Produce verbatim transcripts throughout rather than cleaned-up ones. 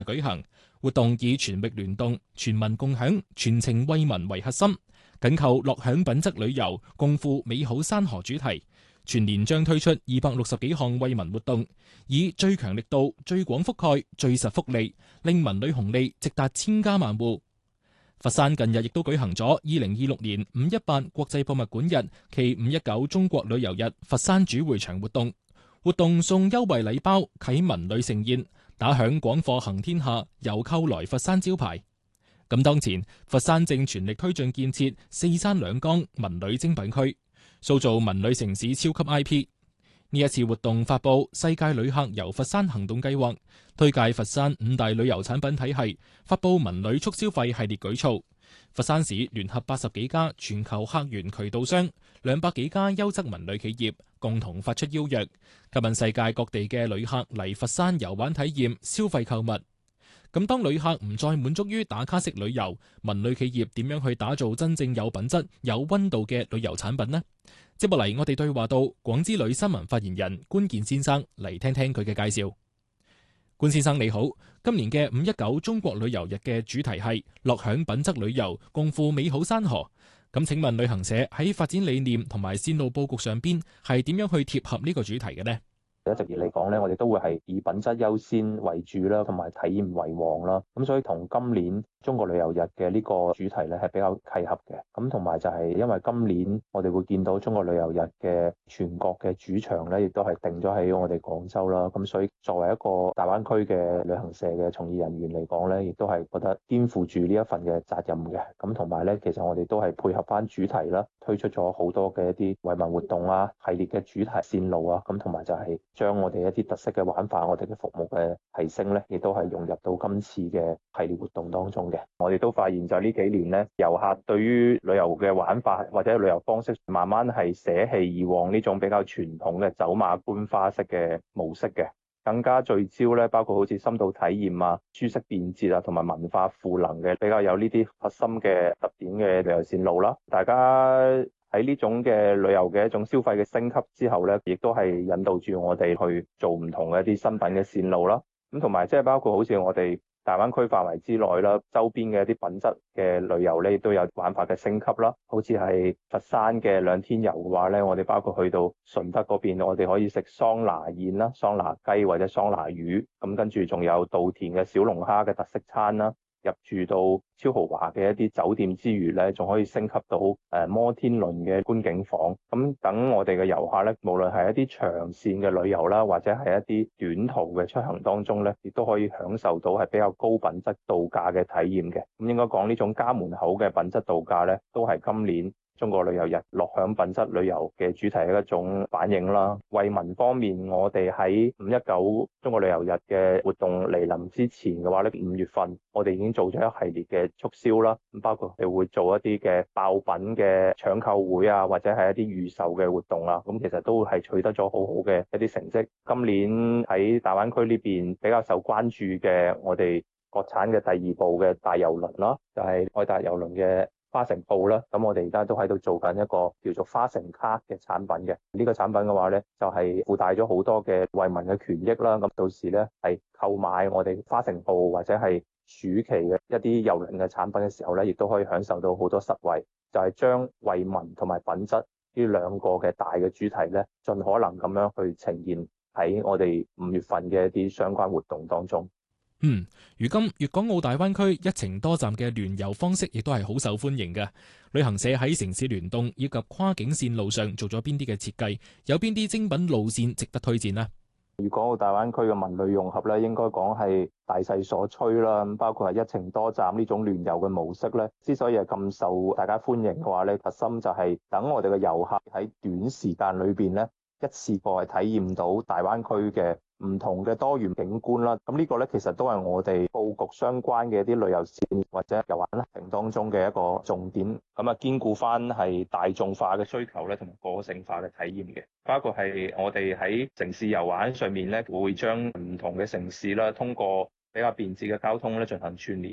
舉行。活動以全域聯動、全民共享、全程惠民為核心，緊扣樂享品質旅遊、共赴美好山河主題。全年將推出二百六十幾項惠民活動，以最強力度、最廣覆蓋、最實福利，令文旅紅利直達千家萬戶。佛山近日亦都舉行咗二零二六年五一八國際博物館日暨五一九中國旅遊日佛山主會場活動，活動送優惠禮包，啟文旅盛宴，打響廣貨行天下、遊購來佛山招牌。咁當前，佛山正全力推進建設四山兩江文旅精品區，塑造文旅城市超級 I P。呢一次活動發佈世界旅客遊佛山行動計劃，推介佛山五大旅遊產品體系，發佈文旅促消費系列舉措。佛山市聯合八十幾家全球客源渠道商、兩百幾家優質文旅企業，共同發出邀約，吸引世界各地嘅旅客嚟佛山遊玩體驗、消費購物。咁當旅客唔再滿足於打卡式旅遊，文旅企業點樣去打造真正有品質、有溫度嘅旅遊產品呢？接落嚟，我哋對話到廣之旅新聞發言人官健先生，嚟聽聽佢嘅介紹。官先生你好，今年嘅五一九中國旅遊日嘅主題係樂享品質旅遊，共赴美好山河。咁請問旅行社喺發展理念同埋線路佈局上邊係點樣去貼合呢個主題嘅呢？ 一直以嚟講咧，我哋都會係以品質優先為主啦，同埋體驗為王啦。咁所以同今年中國旅遊日嘅呢個主題咧係比較契合嘅。咁同埋就係因為今年我哋會見到中國旅遊日嘅全國嘅主場咧，亦都係定咗喺我哋廣州啦。咁所以作為一個大灣區嘅旅行社嘅從業人員嚟講咧，亦都係覺得肩負住呢一份嘅責任嘅。咁同埋咧，其實我哋都係配合翻主題啦，推出咗好多嘅一啲惠民活動啊、系列嘅主題線路啊，咁同埋就係將我哋一啲特色嘅玩法，我哋嘅服務嘅提升咧，亦都係融入到今次嘅系列活動當中嘅。我哋都發現就呢幾年咧，遊客對於旅遊嘅玩法或者旅遊方式，慢慢係捨棄以往呢種比較傳統嘅走馬觀花式嘅模式嘅，更加聚焦咧，包括好似深度體驗啊、舒適便捷啊，同埋文化賦能嘅比較有呢啲核心嘅特點嘅旅遊線路啦。大家喺呢種嘅旅遊嘅一種消費嘅升級之後咧，亦都係引導住我哋去做唔同嘅一啲新品嘅線路啦。咁同埋即係包括好似我哋大灣區範圍之內啦，周邊嘅一啲品質嘅旅遊咧，亦都有玩法嘅升級啦。好似係佛山嘅兩天遊嘅話咧，我哋包括去到順德嗰邊，我哋可以食桑拿宴啦、桑拿雞或者桑拿魚，咁跟住仲有稻田嘅小龍蝦嘅特色餐啦。入住到超豪華嘅一啲酒店之餘咧，仲可以升級到誒摩天輪嘅觀景房。咁等我哋嘅遊客咧，無論係一啲長線嘅旅遊啦，或者係一啲短途嘅出行當中咧，亦都可以享受到係比較高品質度假嘅體驗嘅。咁應該講呢種家門口嘅品質度假咧，都係今年中國旅遊日樂享品質旅遊嘅主題嘅一種反映啦。惠民方面，我哋喺五一九中國旅遊日嘅活動嚟臨之前嘅話咧，五月份我哋已經做咗一系列嘅促銷啦。咁包括我哋會做一啲嘅爆品嘅搶購會啊，或者係一啲預售嘅活動啦。咁其實都係取得咗好好嘅一啲成績。今年喺大灣區呢邊比較受關注嘅，我哋國產嘅第二部嘅大郵輪啦，就係愛達郵輪嘅花城號啦，咁我哋而家都喺度做緊一個叫做花城卡嘅產品嘅。呢個產品嘅話咧，就係附帶咗好多嘅惠民嘅權益啦。咁到時咧係購買我哋花城號或者係暑期嘅一啲郵輪嘅產品嘅時候咧，亦都可以享受到好多實惠，就係將惠民同埋品質呢兩個嘅大嘅主題咧，盡可能咁樣去呈現喺我哋五月份嘅一啲相關活動當中。 嗯，如今粵港澳大灣區一程多站嘅聯遊方式亦都係好受歡迎嘅。旅行社喺城市聯動以及跨境線路上做咗邊啲嘅設計，有邊啲精品路線值得推薦呢？ 粵港澳大灣區嘅文旅融合咧，應該講係大勢所趨啦。咁包括係一程多站呢種聯遊嘅模式咧，之所以係咁受大家歡迎嘅話咧，核心就係等我哋嘅遊客喺短時間裏邊咧，一次過係體驗到大灣區嘅唔同嘅多元景觀啦。咁呢個咧其實都係我哋佈局相關嘅一啲旅遊線或者遊玩行程當中嘅一個重點。咁啊，兼顧翻係大眾化嘅需求咧，同埋個性化嘅體驗嘅。包括係我哋喺城市遊玩上面咧，會將唔同嘅城市啦，通過比較便捷嘅交通咧進行串聯啦。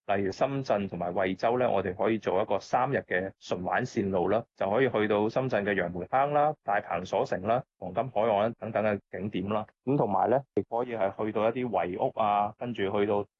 例如深圳同埋惠州咧，我哋可以做一個三日嘅循環線路啦，就可以去到深圳嘅楊梅坑啦、大鵬鎖城啦、黃金海岸等等嘅景點啦。咁同埋咧，亦可以係去到一啲圍屋啊，跟住去到